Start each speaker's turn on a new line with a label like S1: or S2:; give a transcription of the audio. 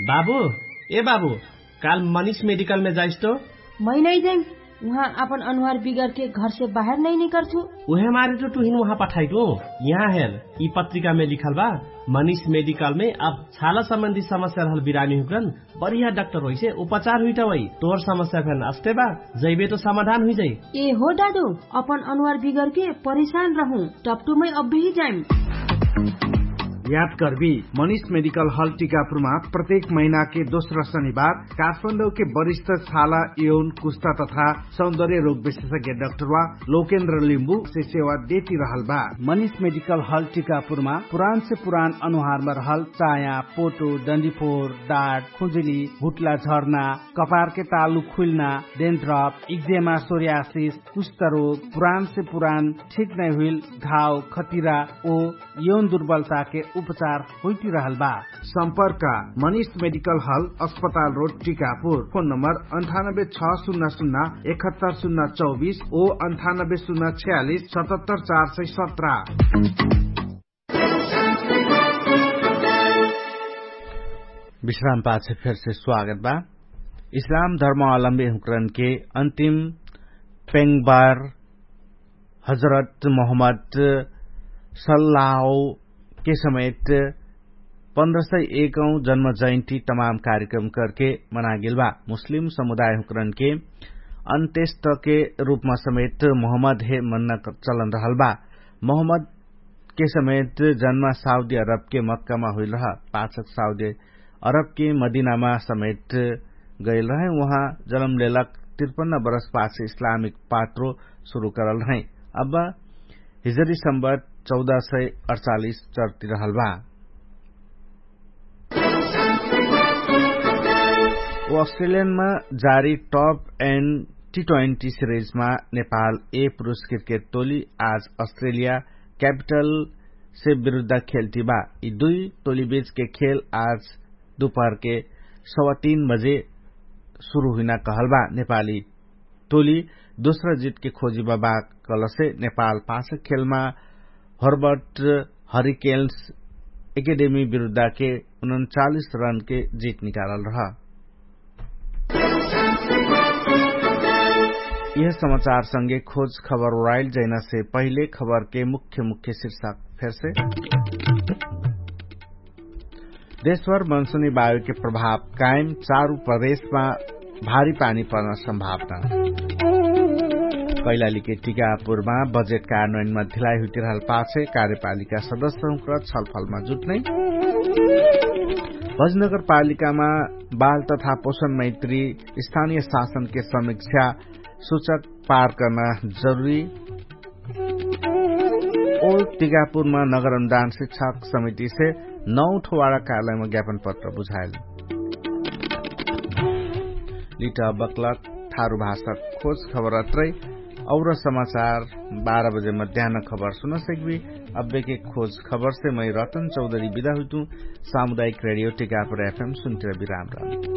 S1: बाबू ए बाबू काल मनीष मेडिकल में जाइस तो?
S2: मैं नहीं जाइम, वहाँ अपन अनुहार बिगड़ के घर से बाहर नहीं निकल छू।
S1: उहे मारे तो तुहिन वहाँ पठाई तो। यहाँ हेर ई पत्रिका में लिखल बा मनीष मेडिकल में अब छाला संबंधी समस्या रहल बिरामी हुकन बढ़िया डॉक्टर होई से उपचार हुई वही तोर समस्या फेन अस्ते बा जइबे तो समाधान हुई जाई।
S2: ए हो दादू अपन अनुहार बिगड़ के परेशान रहूं टपटू में अब भी जाइम।
S3: याद करबी मनीष मेडिकल हॉल टीकापुरमा प्रत्येक महीना के दोस्रो शनिबार काठमाडौँ के वरिष्ठ छाला यौन कुष्ठा तथा सौंदर्य रोग विशेषज्ञ डाक्टर वा लोकेन्द्र लिम्बू से सेवा देती रहल बा। मनीष मेडिकल हॉल टीकापुरमा पुरान से पुरान अनुहार में रहल चाया, पोटो, डंडीफोर, दाग, खुजली, भुटला झर्ना, कपार के तालु खुलना, डेन्ड्रफ, एक्जेमा, सोरियासिस, कुष्ठ रोग, पुरान से पुरान ठीक नहीं हुई घाव, खतिरा ओ यौन दुर्बलता के उपचार होती रहल बा। संपर्क मनीष मेडिकल हॉल अस्पताल रोड टीकापुर। फोन नंबर 9860071024 ओ 9806477417।
S4: विश्राम पाछे फिर से स्वागत बा। इस्लाम धर्मावलम्बी हुकरन के अंतिम पेंगबार हजरत मोहम्मद सल्लल्लाहु के समेत 1501 जन्म जयंती तमाम कार्यक्रम करके मना गेल बा। मुस्लिम समुदाय हुकरन के अंत्येष्ट के रूप में समेत मोहम्मद हे मन्ना चलन रहल बा। मोहम्मद के समेत जन्म सऊदी अरब के मक्का में हुई रहा। पाचक सऊदी अरब के मदीना में समेत गयल रहे। वहाँ जन्म लेलक 53 बरस पाछे इस्लामिक पात्रो शुरू करल रहे। अब हिजरी संवत 1448 चलती रहल बा। वो ऑस्ट्रेलियन में जारी टॉप एंड T20 सीरीज में नेपाल ए पुरुष क्रिकेट टोली आज ऑस्ट्रेलिया कैपिटल से विरुद्ध खेलती बा। यी दुई टोली बीच के खेल आज दोपहर के 3:15 बजे शुरू हुई कहल बा। नेपाली टोली दूसरा जीत के खोजी बा कल से नेपाल पांच खेल में हर्बर्ट हरिकेन्स एकेडमी विरुद्ध के 39 रन के जीत निकालल रहा। यह समाचार संगे खोज खबर उड़ाइल जैना से पहले खबर के मुख्य शीर्षक फिर से। देशभर मानसूनी वायु के प्रभाव कायम, 4 प्रदेश में भारी पानी पर्न संभावना। कैलाली के टीकापुर में बजेट कार्यान्वयन में ढिलाई हुई रहल पाछे कार्यपालिका सदस्यों छलफल में जुट्ने। भज नगरपालिका में बाल तथा पोषण मैत्री स्थानीय शासन के समीक्षा सूचक पार करना जरूरी। और टीकापुर में नगर अनुदान शिक्षक समिति से 9 ठोवाड़ा कार्यालय में ज्ञापन पत्र बुझायल। लिटा बकलक थारू भाषा खोज खबर अत्रै और समाचार 12 बजे मध्याह्न खबर सुन सकबी। अब्बे के खोज खबर से मैं रतन चौधरी विदा हुई। सामुदायिक रेडियो टीकापुर FM सुनते विराम।